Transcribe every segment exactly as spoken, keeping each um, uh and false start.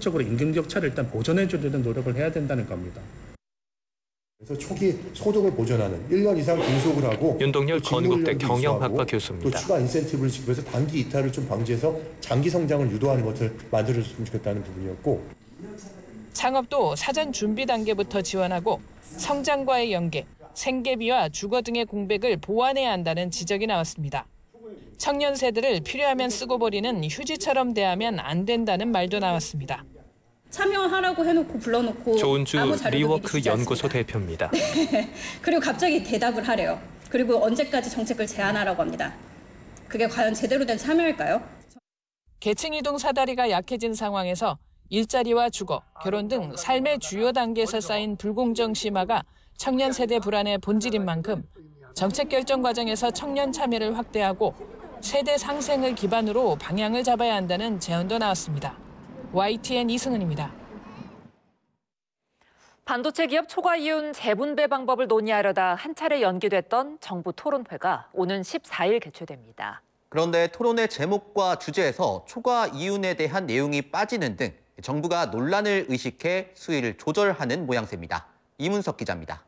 적극적으로 임금 격차를 일단 보전해 주려는 노력을 해야 된다는 겁니다. 그래서 초기 소득을 보전하는 일 년 이상 근속을 하고 윤동열 건국대 경영학과 교수입니다. 또 추가 인센티브를 지급해서 단기 이탈을 좀 방지해서 장기 성장을 유도하는 것을 만들어줬으면 좋겠다는 부분이었고, 창업도 사전 준비 단계부터 지원하고 성장과의 연계, 생계비와 주거 등의 공백을 보완해야 한다는 지적이 나왔습니다. 청년 세대를 필요하면 쓰고 버리는 휴지처럼 대하면 안 된다는 말도 나왔습니다. 참여하라고 해놓고 불러놓고 조은주 아무 자료도 리워크 미리 주지 연구소 않습니다. 대표입니다. 네. 그리고 갑자기 대답을 하래요. 그리고 언제까지 정책을 제안하라고 합니다. 그게 과연 제대로 된 참여일까요? 계층 이동 사다리가 약해진 상황에서 일자리와 주거, 결혼 등 삶의 주요 단계에서 쌓인 불공정 심화가 청년 세대 불안의 본질인 만큼 정책 결정 과정에서 청년 참여를 확대하고 세대 상생을 기반으로 방향을 잡아야 한다는 제언도 나왔습니다. 와이티엔 이승은입니다. 반도체 기업 초과 이윤 재분배 방법을 논의하려다 한 차례 연기됐던 정부 토론회가 오는 십사 일 개최됩니다. 그런데 토론회 제목과 주제에서 초과 이윤에 대한 내용이 빠지는 등 정부가 논란을 의식해 수위를 조절하는 모양새입니다. 이문석 기자입니다.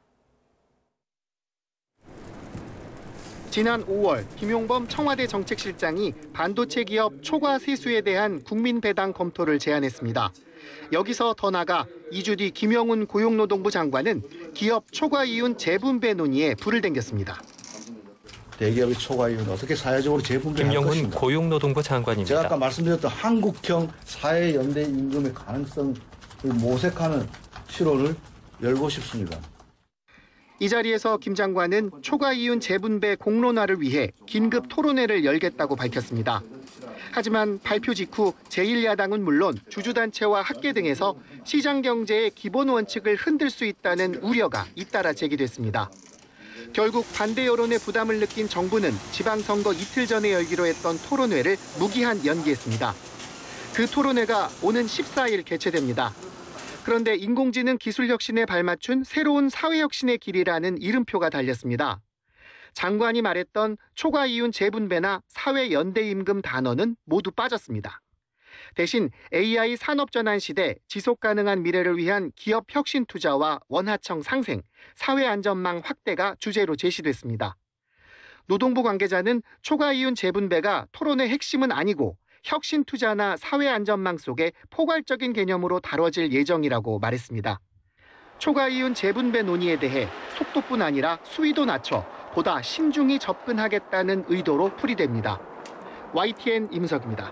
지난 오월 김용범 청와대 정책실장이 반도체 기업 초과 세수에 대한 국민 배당 검토를 제안했습니다. 여기서 더 나아가 이 주 뒤 김영훈 고용노동부 장관은 기업 초과 이윤 재분배 논의에 불을 댕겼습니다. 대기업의 초과 이윤 어떻게 사회적으로 재분배할 김영훈 것인가. 고용노동부 장관입니다. 제가 아까 말씀드렸던 한국형 사회연대 임금의 가능성을 모색하는 실험을 열고 싶습니다. 이 자리에서 김 장관은 초과 이윤 재분배 공론화를 위해 긴급 토론회를 열겠다고 밝혔습니다. 하지만 발표 직후 제일 야당은 물론 주주단체와 학계 등에서 시장 경제의 기본 원칙을 흔들 수 있다는 우려가 잇따라 제기됐습니다. 결국 반대 여론의 부담을 느낀 정부는 지방선거 이틀 전에 열기로 했던 토론회를 무기한 연기했습니다. 그 토론회가 오는 십사 일 개최됩니다. 그런데 인공지능 기술 혁신에 발맞춘 새로운 사회혁신의 길이라는 이름표가 달렸습니다. 장관이 말했던 초과 이윤 재분배나 사회연대임금 단어는 모두 빠졌습니다. 대신 에이아이 산업 전환 시대 지속 가능한 미래를 위한 기업 혁신 투자와 원하청 상생, 사회 안전망 확대가 주제로 제시됐습니다. 노동부 관계자는 초과 이윤 재분배가 토론의 핵심은 아니고 혁신 투자나 사회 안전망 속에 포괄적인 개념으로 다뤄질 예정이라고 말했습니다. 초과 이윤 재분배 논의에 대해 속도뿐 아니라 수위도 낮춰 보다 신중히 접근하겠다는 의도로 풀이됩니다. 와이티엔 임석입니다.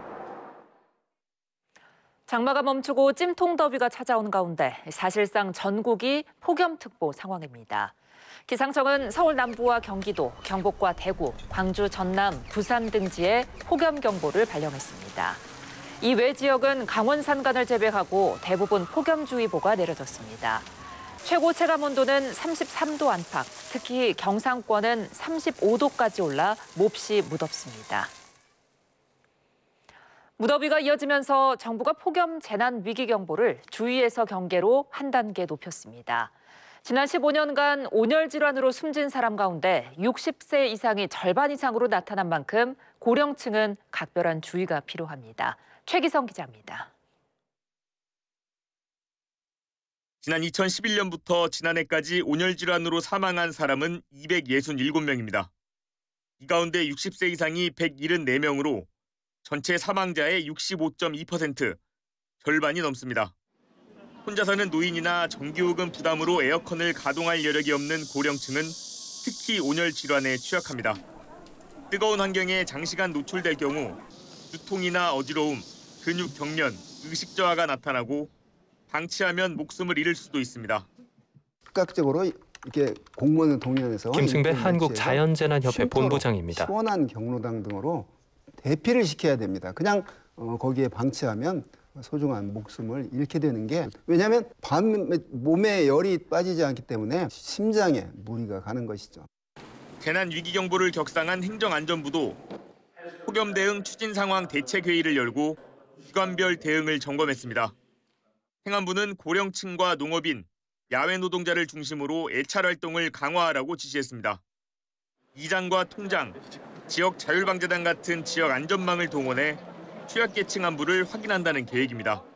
장마가 멈추고 찜통 더위가 찾아온 가운데 사실상 전국이 폭염특보 상황입니다. 기상청은 서울 남부와 경기도, 경북과 대구, 광주, 전남, 부산 등지에 폭염경보를 발령했습니다. 이외 지역은 강원 산간을 제외하고 대부분 폭염주의보가 내려졌습니다. 최고 체감온도는 삼십삼 도 안팎, 특히 경상권은 삼십오 도까지 올라 몹시 무덥습니다. 무더위가 이어지면서 정부가 폭염 재난 위기경보를 주의에서 경계로 한 단계 높였습니다. 지난 십오 년간 온열 질환으로 숨진 사람 가운데 육십 세 이상이 절반 이상으로 나타난 만큼 고령층은 각별한 주의가 필요합니다. 최기성 기자입니다. 지난 이천십일 년부터 지난해까지 온열 질환으로 사망한 사람은 이백육십칠 명입니다. 이 가운데 육십 세 이상이 백칠십사 명으로 전체 사망자의 육십오 점 이 퍼센트, 절반이 넘습니다. 혼자 사는 노인이나 전기요금 부담으로 에어컨을 가동할 여력이 없는 고령층은 특히 온열 질환에 취약합니다. 뜨거운 환경에 장시간 노출될 경우 두통이나 어지러움, 근육 경련, 의식 저하가 나타나고 방치하면 목숨을 잃을 수도 있습니다. 즉각적으로 이렇게 공무원 동의원에서 김승배 한국자연재난협회 본부장입니다. 시원한 경로당 등으로 대피를 시켜야 됩니다. 그냥 어, 거기에 방치하면 소중한 목숨을 잃게 되는 게, 왜냐하면 밤 몸에 열이 빠지지 않기 때문에 심장에 무리가 가는 것이죠. 재난위기경보를 격상한 행정안전부도 폭염 대응 추진 상황 대책회의를 열고 기관별 대응을 점검했습니다. 행안부는 고령층과 농업인, 야외 노동자를 중심으로 애찰 활동을 강화하라고 지시했습니다. 이장과 통장, 지역 자율방재단 같은 지역 안전망을 동원해 취약계층 안부를 확인한다는 계획입니다.